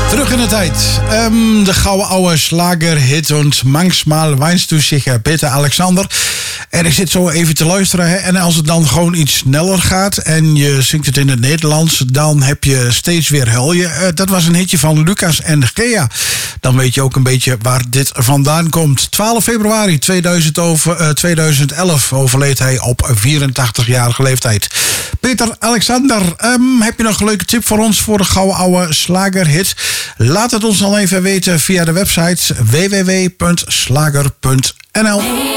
Terug in de tijd. De gouden oude Schlagerhit und manchmal weinst du sicher Peter Alexander. En ik zit zo even te luisteren. Hè. En als het dan gewoon iets sneller gaat en je zingt het in het Nederlands, dan heb je steeds weer huil je. Dat was een hitje van Lucas en Gea. Dan weet je ook een beetje waar dit vandaan komt. 12 februari 2011 overleed hij op 84-jarige leeftijd. Peter Alexander, heb je nog een leuke tip voor ons voor de gouden oude Schlagerhit? Laat het ons dan even weten via de website www.slager.nl.